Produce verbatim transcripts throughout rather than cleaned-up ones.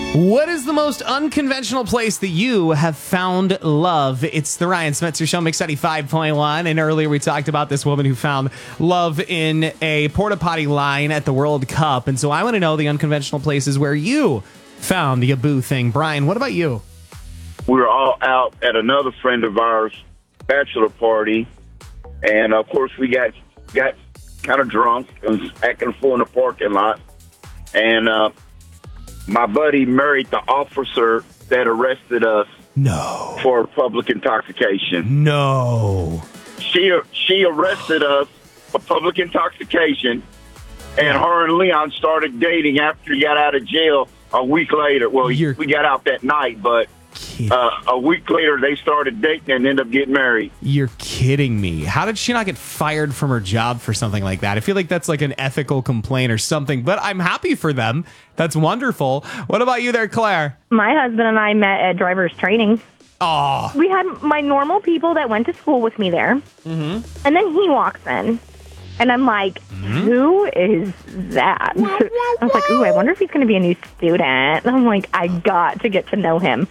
What is the most unconventional place that you have found love? It's the Ryan Smetzer Show, Mix ninety-five point one. And earlier we talked about this woman who found love in a porta potty line at the World Cup. And so I want to know the unconventional places where you found the boo thing. Brian, what about you? We were all out at another friend of ours' bachelor party. And, of course, we got got kind of drunk and was acting a fool in the parking lot. And uh, my buddy married the officer that arrested us No. for public intoxication. No. She she arrested us for public intoxication, and her and Leon started dating after he got out of jail a week later. Well, You're- we got out that night, but Kid- uh, a week later they started dating and ended up getting married. You're kidding me. How did she not get fired from her job for something like that? I feel like that's like an ethical complaint or something, but I'm happy for them. That's wonderful. What about you there, Claire? My husband and I met at driver's training. Oh, We had my normal people that went to school with me there. Mm-hmm. And then he walks in. And I'm like, who is that? I was like, ooh, I wonder if he's going to be a new student. And I'm like, I got to get to know him.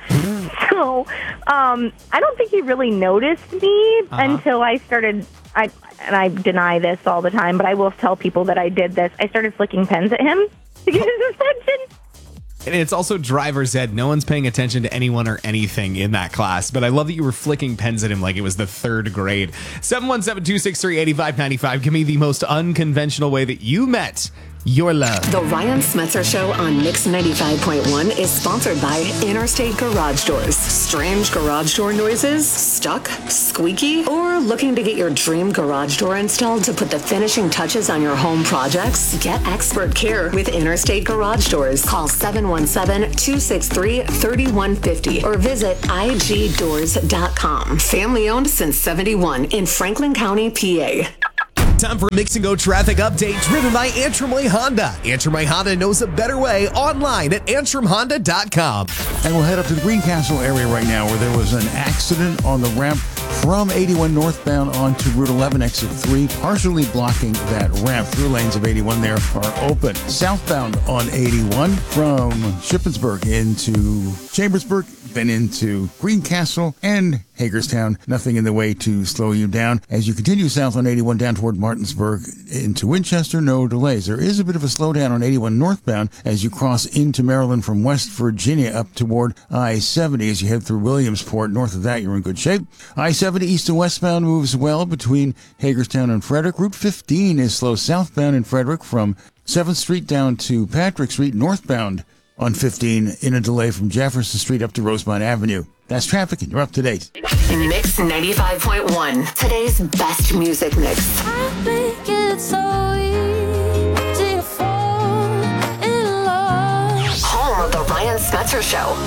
So um, I don't think he really noticed me Uh-huh. until I started, I and I deny this all the time, but I will tell people that I did this. I started flicking pens at him to get his attention. and it's also driver's ed. No one's paying attention to anyone or anything in that class, but I love that you were flicking pens at him like it was the third grade. seven one seven, two six three, eight five nine five. Give me the most unconventional way that you met your love. The Ryan Smetzer Show on Mix ninety-five point one is sponsored by Interstate Garage Doors. Strange garage door noises? Stuck? Squeaky? Or looking to get your dream garage door installed to put the finishing touches on your home projects? Get expert care with Interstate Garage Doors. Call seven one seven, two six three, three one five zero or visit I G doors dot com. Family owned since seventy-one in Franklin County, P A. Time for a Mix and Go traffic update driven by Antrim Way Honda. Antrim Way Honda knows a better way online at antrim honda dot com. And we'll head up to the Greencastle area right now where there was an accident on the ramp from eighty-one northbound onto Route eleven exit three, partially blocking that ramp. Through lanes of eighty-one there are open. Southbound on eighty-one from Shippensburg into Chambersburg, then into Greencastle and Hagerstown. Nothing in the way to slow you down. As you continue south on eighty-one down toward Martinsburg into Winchester, no delays. There is a bit of a slowdown on eighty-one northbound as you cross into Maryland from West Virginia up toward I seventy. As you head through Williamsport, north of that, you're in good shape. I seventy east to westbound moves well between Hagerstown and Frederick. Route fifteen is slow southbound in Frederick from seventh Street down to Patrick Street, northbound on fifteen in a delay from Jefferson Street up to Rosemont Avenue. That's traffic, and you're up to date. Mix ninety-five point one, today's best music mix. I think it's so easy to fall in love. Home of the Ryan Smetzer Show.